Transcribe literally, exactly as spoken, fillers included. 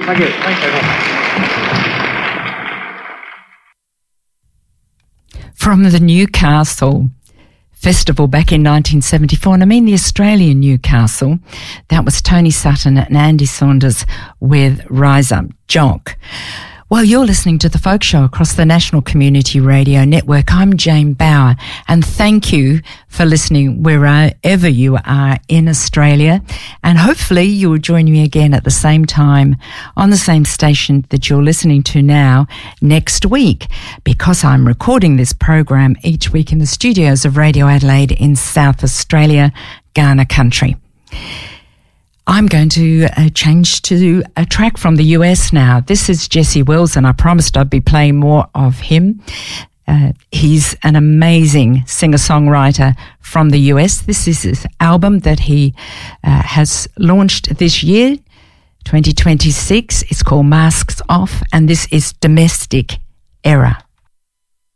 Thank you. Thanks very much. From the Newcastle Festival back in nineteen seventy-four, and I mean the Australian Newcastle, that was Tony Sutton and Andy Saunders with Rise Up Jock. Well, you're listening to The Folk Show across the National Community Radio Network. I'm Jane Bauer, and thank you for listening wherever you are in Australia. And hopefully you will join me again at the same time on the same station that you're listening to now next week, because I'm recording this program each week in the studios of Radio Adelaide in South Australia, Kaurna country. I'm going to uh, change to a track from the U S now. This is Jesse Wells, and I promised I'd be playing more of him. Uh, he's an amazing singer-songwriter from the U S. This is his album that he uh, has launched this year, twenty twenty-six. It's called Masks Off, and this is Domestic Era.